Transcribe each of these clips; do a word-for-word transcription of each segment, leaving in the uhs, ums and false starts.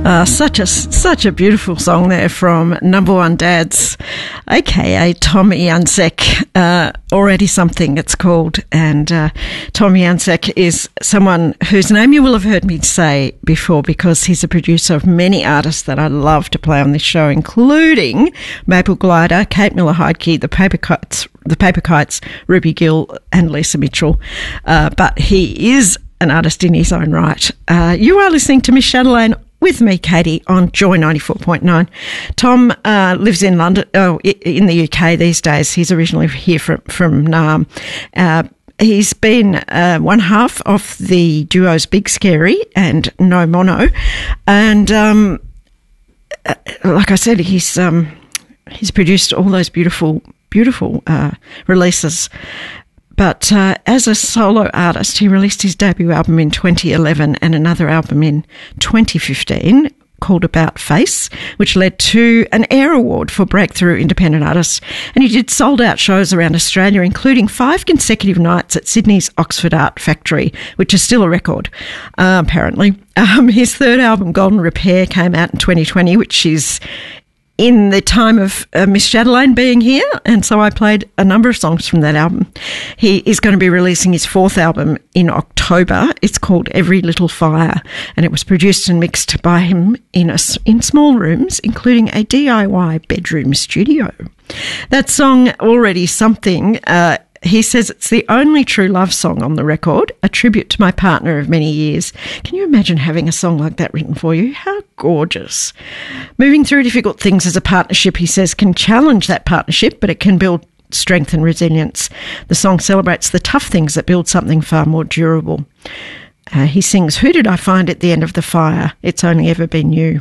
Uh, such a such a beautiful song there from Number One Dads, aka Tommy Yancek. Uh, already something it's called, and uh, Tommy Yancek is someone whose name you will have heard me say before because he's a producer of many artists that I love to play on this show, including Maple Glider, Kate Miller-Heidke, the Paper Kites, the Paper Kites, Ruby Gill, and Lisa Mitchell. Uh, but he is an artist in his own right. Uh, you are listening to Miss Chatelaine with me, Katie, on Joy ninety-four point nine. Tom uh, lives in London, oh, in the U K these days. He's originally here from, from Naarm. Uh, he's been uh, one half of the duos Big Scary and No Mono. And um, uh, like I said, he's um, he's produced all those beautiful, beautiful uh, releases. But uh, as a solo artist, he released his debut album in twenty eleven and another album in twenty fifteen called About Face, which led to an AIR Award for Breakthrough Independent Artists. And he did sold-out shows around Australia, including five consecutive nights at Sydney's Oxford Art Factory, which is still a record, uh, apparently. Um, his third album, Golden Repair, came out in twenty twenty, which is in the time of uh, Miss Chatelaine being here, and so I played a number of songs from that album. He is going to be releasing his fourth album in October. It's called Every Little Fire, and it was produced and mixed by him in a, in small rooms, including a D I Y bedroom studio. That song, Already Something, uh, he says it's the only true love song on the record, a tribute to my partner of many years. Can you imagine having a song like that written for you? How gorgeous. Moving through difficult things as a partnership, he says, can challenge that partnership, but it can build strength and resilience. The song celebrates the tough things that build something far more durable. Uh, he sings, who did I find at the end of the fire? It's only ever been you.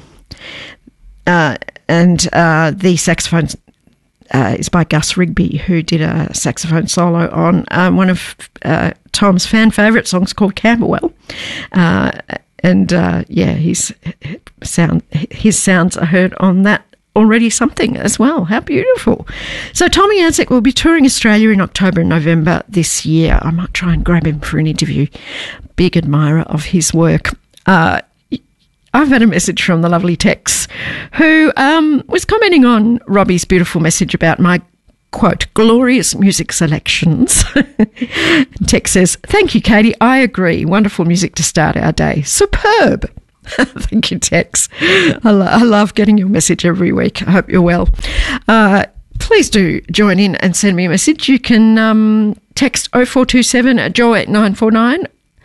Uh, and uh, the saxophone Uh, is by Gus Rigby, who did a saxophone solo on um, one of uh, Tom's fan favourite songs called Camberwell. Uh, and uh, yeah, his sound, his sounds are heard on that Already Something as well. How beautiful. So Tommy Yancek will be touring Australia in October and November this year. I might try and grab him for an interview. Big admirer of his work. Uh, I've had a message from the lovely Tex, who um, was commenting on Robbie's beautiful message about my, quote, glorious music selections. Tex says, thank you, Katie. I agree. Wonderful music to start our day. Superb. Thank you, Tex. I, lo- I love getting your message every week. I hope you're well. Uh, please do join in and send me a message. You can um, text oh four two seven joy nine four nine.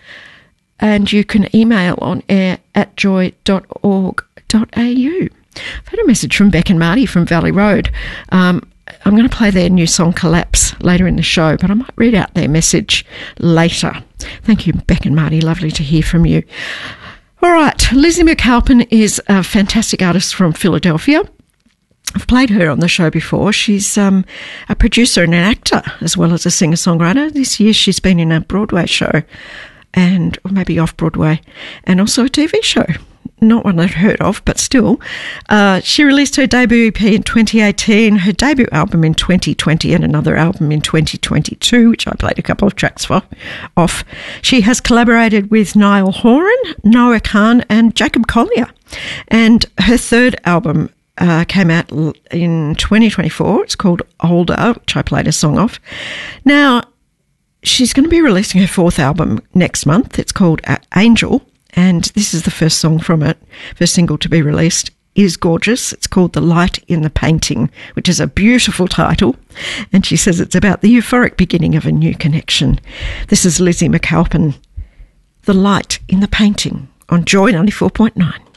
And you can email on air at joy dot org dot a u. I've had a message from Beck and Marty from Valley Road. Um, I'm going to play their new song Collapse later in the show, but I might read out their message later. Thank you, Beck and Marty. Lovely to hear from you. All right, Lizzie McAlpin is a fantastic artist from Philadelphia. I've played her on the show before. She's um, a producer and an actor as well as a singer-songwriter. This year she's been in a Broadway show, and or maybe off-Broadway, and also a T V show. Not one I'd heard of, but still. Uh, she released her debut E P in twenty eighteen, her debut album in twenty twenty, and another album in twenty twenty-two, which I played a couple of tracks for, off. She has collaborated with Niall Horan, Noah Khan, and Jacob Collier. And her third album uh, came out in twenty twenty-four. It's called Older, which I played a song off. Now, she's going to be releasing her fourth album next month. It's called Angel, and this is the first song from it, first single to be released. It is gorgeous. It's called The Light in the Painting, which is a beautiful title, and she says it's about the euphoric beginning of a new connection. This is Lizzie McAlpin, The Light in the Painting, on Joy ninety-four point nine.